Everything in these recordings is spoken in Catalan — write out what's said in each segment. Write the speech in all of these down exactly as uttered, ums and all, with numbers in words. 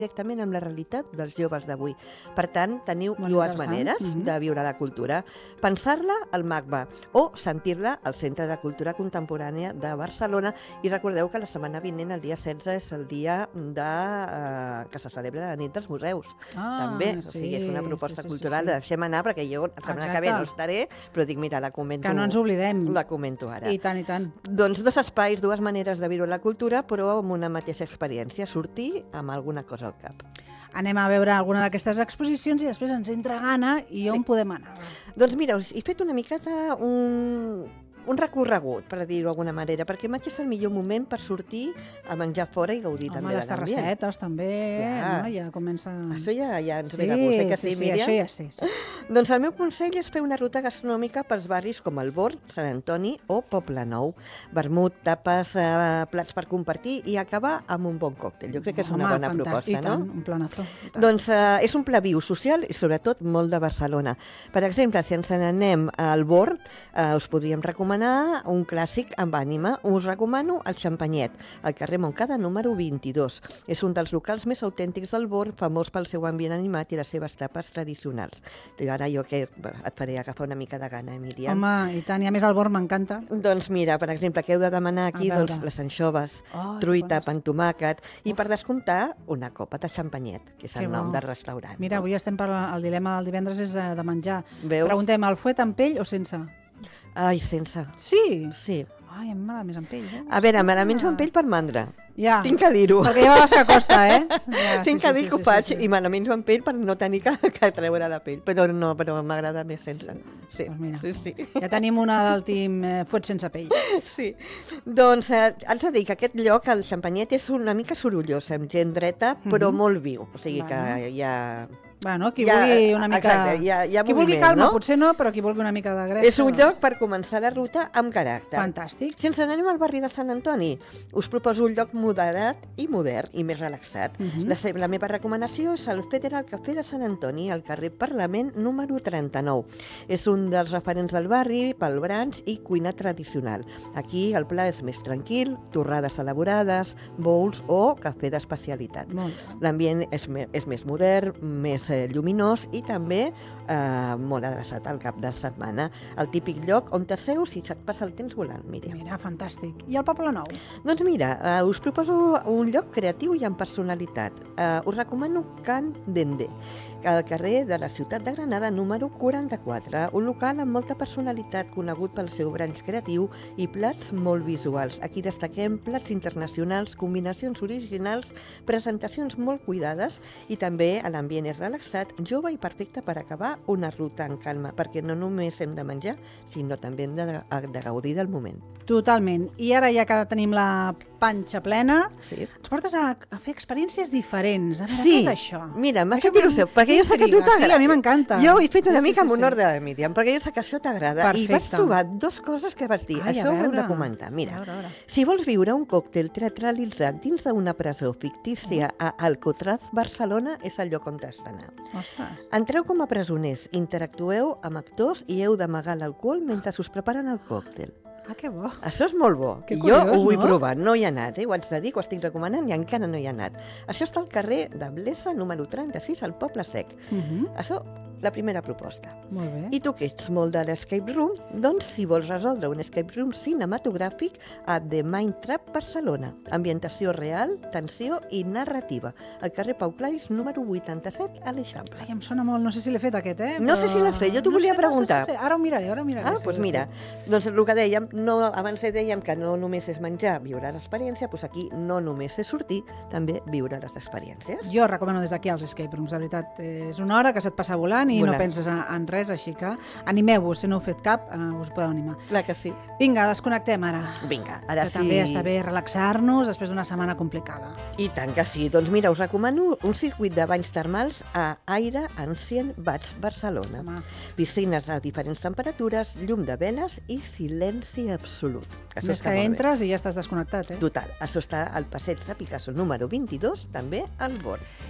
directament amb la realitat dels joves d'avui. Per tant, teniu Molt dues interessant. maneres Mhm. de viure la cultura. Pensar-la al MACBA o sentir-la al Centre de Cultura Contemporània de Barcelona. I recordeu que la setmana vinent, el dia setze, és el dia de, eh, que se celebra la nit dels museus. Ah, També, o sí, sigui, és una proposta sí, sí, cultural, sí, la sí. deixem anar perquè jo la setmana Exacte. que ve no estaré, però dic, mira, la comento. Que no ens oblidem. La comento ara. I tant, i tant. Doncs dos espais, dues maneres de viure la cultura, però amb una mateixa experiència, sortir amb alguna cosa al cap. Anem a veure alguna d'aquestes exposicions i després ens entra gana i on Sí. podem anar. Doncs mira, us he fet una miqueta un, un recorregut, per dir-ho d'alguna manera, perquè maig és el millor moment per sortir a menjar fora i gaudir Home, també les de l'ambient. terrassetes també, Clar. no? Ja comença... Això ja, ja ens sí, ve de gust, eh, que sí, sí, sí, Míriam? això ja sé. Sí. Doncs el meu consell és fer una ruta gastronòmica pels barris com el Born, Sant Antoni o Poblenou. Vermut, tapes, eh, plats per compartir i acabar amb un bon còctel. Jo crec que és una Home, bona fantàstic, proposta, i tant, no? un planazo. i tant. Doncs eh, és un pla viu social i sobretot molt de Barcelona. Per exemple, si ens n'anem al Born, eh, us podríem recomanar un clàssic amb ànima. Us recomano el Xampanyet, al carrer Montcada número vint-i-dos. És un dels locals més autèntics del Born, famós pel seu ambient animat i les seves tapes tradicionals. I ara jo que et faré agafar una mica de gana, eh, Míriam? Home, i tant, i a més el Born m'encanta. Doncs mira, per exemple, que heu de demanar aquí A doncs, veure. les anxoves, Oh, truita, que bones. pa amb tomàquet i Uf. per descomptar una copa de xampanyet, que és Que el nom bo. del restaurant. Mira, no? avui estem per el dilema del divendres és eh, de menjar. Veus? Preguntem, el fuet amb pell o sense? Ai, sense. Sí? Sí. Ai, a mi m'agrada més amb pell. Eh? A veure, me la menjo amb pell per mandra. Ja. Tinc que dir-ho. Perquè ja veus que costa, eh? Ja, Tinc sí, que sí, dir que ho sí, faig sí, sí. i me la menjo amb pell per no tenir que, que treure la pell. Però no, però m'agrada més sense. Sí, Doncs mira. sí, sí. Ja tenim una del team eh, fuet sense pell. Sí. Doncs eh, haig de dir que aquest lloc, el Xampanyet, és una mica sorollós, amb gent dreta, però Mhm. molt viu. O sigui Bueno. que hi ha... Bueno, qui Ja, vulgui una mica... exacte, hi ha- hi ha qui vulgui moviment, calma, no? potser no, però qui vulgui una mica de gressa... És un lloc doncs, per començar la ruta amb caràcter. Fantàstic. Si ens n'anem al barri de Sant Antoni, us proposo un lloc moderat i modern i més relaxat. Mhm. la, se- la meva recomanació és el Federal Cafè de Sant Antoni, al carrer Parlament número trenta-nou. És un dels referents del barri pel brunch i cuina tradicional. Aquí el pla és més tranquil, torrades elaborades, bowls o cafè d'especialitat. Molt bé. L'ambient és, me, és més modern, més eh, lluminós i també eh, molt adreçat al cap de setmana. El típic lloc on t'asseus i se't passa el temps volant, Míriam. Mira, fantàstic. I el Poble Nou? Doncs mira, eh, us proposo un lloc creatiu i amb personalitat. Eh, us recomano Can Dende, al carrer de la ciutat de Granada número quaranta-quatre, un local amb molta personalitat conegut pel seu branch creatiu i plats molt visuals. Aquí destaquem plats internacionals, combinacions originals, presentacions molt cuidades i també l'ambient és relaxat, jove i perfecte per acabar una ruta en calma, perquè no només hem de menjar, sinó també hem de, de gaudir del moment. Totalment. I ara ja que tenim la panxa plena, Sí. ens portes a, a fer experiències diferents. A veure, Sí, què és això? mira, m'ha Això fet il·lusió, perquè jo sé que a tu m'intriga. t'agrada. Sí, a mi m'encanta. Jo ho he fet una Sí, sí, mica sí, amb sí. honor de la Míriam, perquè jo sé que això t'agrada. I vaig Perfecte. trobar dos coses que vas dir. Ai, a això ho hem de veure. comentar. Mira, A veure, a veure. si vols viure un còctel teatralitzat dins d'una presó fictícia a Alcatraz, Barcelona, és el lloc on t'has d'anar. Ostres. Entreu com a presoners, interactueu amb actors i heu d'amagar l'alcohol mentre us preparen el còctel. Ah, que bo. Això és molt bo. Que jo curiós, ho vull no? provar, no hi he anat, eh? Ho haig de dir, que ho estic recomanant i encara no hi he anat. Això està al carrer de Blesa, número trenta-sis, al Poble Sec. Uh -huh. Això, la primera proposta. Molt bé. I tu que ets molt de l'escape room, doncs si vols resoldre un escape room cinematogràfic a The Mind Trap Barcelona. Ambientació real, tensió i narrativa. Al carrer Pau Claris, número vuitanta-set, a l'Eixample. Ai, em sona molt. No sé si l'he fet aquest, eh? No sé si l'has fet, jo t'ho No volia sé, no sé, preguntar. No sé, Ara ho miraré, ara ho miraré. Ah, si doncs l'he mira, fet. doncs el que dèiem, no, abans dèiem que no només és menjar, viure l'experiència, doncs aquí no només és sortir, també viure les experiències. Jo recomano des d'aquí els escape rooms, de veritat. És una hora que se't passa volant i Volant. no penses en, en res, així que animeu-vos, si no heu fet cap, eh, us podeu animar. Clar que sí. Vinga, desconnectem ara. Vinga, ara que sí. també està bé relaxar-nos després d'una setmana complicada. I tant que sí. Doncs mira, us recomano un circuit de banys termals a Aire Ancient Baig Barcelona. Home. Piscines a diferents temperatures, llum de veles i silenci absolut. Això Més està que molt bé. entres i ja estàs desconnectat, eh? Total, això està al passeig de Picasso número vint-i-dos, també al Born.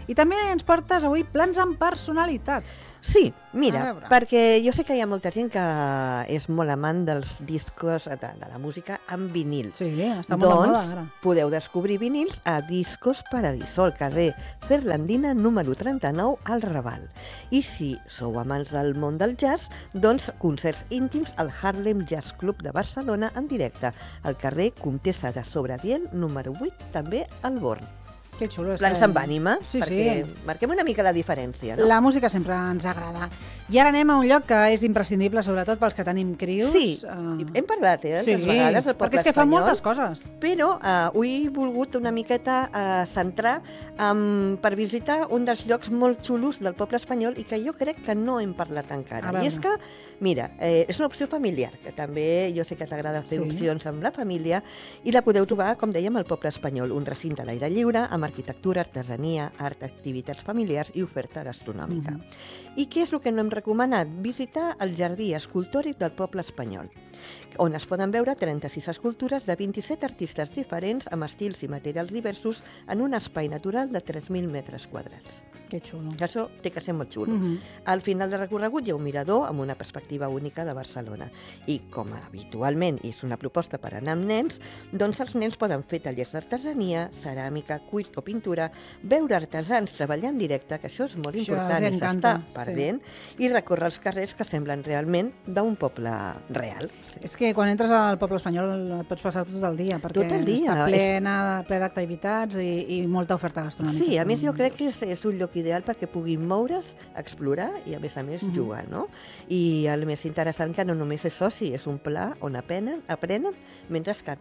I també ens portes avui plans amb personalitat. Sí, A mira, veure. perquè jo sé que hi ha molta gent que és molt amant dels discos, de, de la música amb vinil. Sí, està molt de moda Doncs ara. podeu descobrir vinils a Discos Paradiso, al carrer Ferlandina, número trenta-nou, al Raval. I si sou amants del món del jazz, doncs concerts íntims al Harlem Jazz Club de Barcelona en directe, al carrer Comtessa de Sobradiel, número vuit, també al Born. Que xulo. és Plans que- amb ànima, Sí, perquè sí. marquem una mica la diferència, no? La música sempre ens agrada. I ara anem a un lloc que és imprescindible, sobretot pels que tenim crios. Sí, eh, hem parlat, eh, sí, altres vegades del poble perquè és que fa espanyol. moltes coses. Però eh, avui he volgut una miqueta eh, centrar um, per visitar un dels llocs molt xulos del poble espanyol i que jo crec que no hem parlat encara. A veure. I és que, mira, eh, és una opció familiar, que també jo sé que t'agrada fer Sí. opcions amb la família, i la podeu trobar, com dèiem, al poble espanyol, un recinte a l'aire lliure, amb arquitectura, artesania, art, activitats familiars i oferta gastronòmica. Mhm. I què és el que no hem recomanat? Visitar el Jardí Escultòric del Poble Espanyol, on es poden veure trenta-sis escultures de vint-i-set artistes diferents amb estils i materials diversos en un espai natural de tres mil metres quadrats. Que xulo. Que això té que ser molt xulo. Mhm. Al final del recorregut hi ha un mirador amb una perspectiva única de Barcelona. I com habitualment és una proposta per anar amb nens, doncs els nens poden fer tallers d'artesania, ceràmica, cuir o pintura, veure artesans treballar en directe, que això és molt Això important els i s'està encanta, sí. perdent, i recórrer els carrers que semblen realment d'un poble real. Sí. És que quan entres al poble espanyol et pots passar tot el dia, perquè Tot el dia. està plena, ple d'activitats i, i molta oferta gastronòmica. Sí, a més jo com crec que dius. és, és un lloc ideal perquè puguin moure's, explorar i a més a més Mhm. jugar, no? I el més interessant que no només és soci, és un pla on aprenen, aprenen mentre que